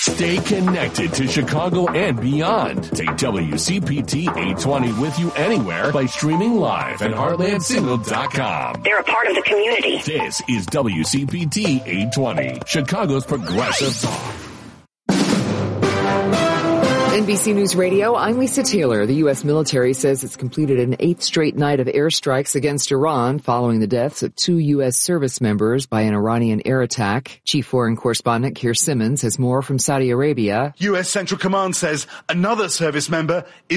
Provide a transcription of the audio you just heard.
Stay connected to Chicago and beyond. Take WCPT 820 with you anywhere by streaming live at heartlandsignal.com. They're a part of the community. This is WCPT 820, Chicago's progressive talk. NBC News Radio, I'm Lisa Taylor. The U.S. military says it's completed an 8th straight night of airstrikes against Iran following the deaths of 2 U.S. service members by an Iranian air attack. Chief Foreign Correspondent Keir Simmons has more from Saudi Arabia. U.S. Central Command says another service member